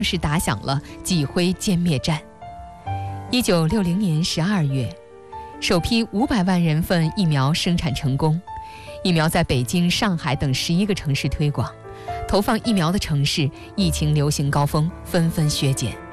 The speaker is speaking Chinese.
式打响了挤灰歼灭战。1960年12月，首批500万人份疫苗生产成功，疫苗在北京、上海等11个城市推广，投放疫苗的城市疫情流行高峰纷纷削减。